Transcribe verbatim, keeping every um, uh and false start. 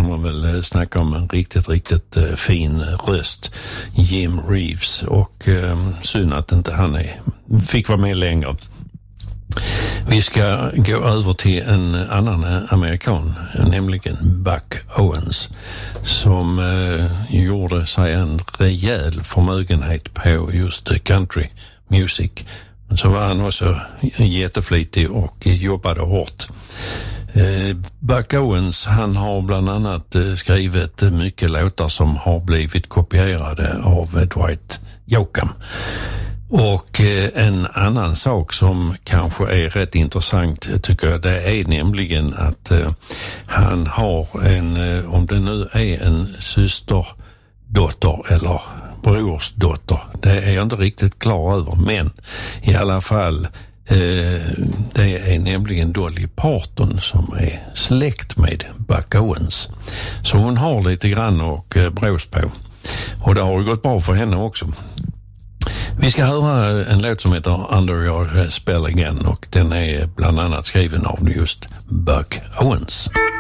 kan man väl snacka om en riktigt, riktigt fin röst. Jim Reeves, och eh, synd att inte han är, fick vara med längre. Vi ska gå över till en annan amerikan, nämligen Buck Owens, som eh, gjorde sig en rejäl förmögenhet på just country music. Men så var han också jätteflitig och jobbade hårt. Eh, Buck Owens, han har bland annat eh, skrivit mycket låtar som har blivit kopierade av Dwight Yoakam. Och eh, en annan sak som kanske är rätt intressant tycker jag, det är nämligen att eh, han har en, eh, om det nu är en systerdotter eller brorsdotter, det är jag inte riktigt klar över, men i alla fall eh, det är nämligen Dolly Parton som är släkt med Buck Owens. Så hon har lite grann och eh, brås på, och det har gått bra för henne också. Vi ska höra en låt som heter Under Your Spell Again, och den är bland annat skriven av just Buck Owens.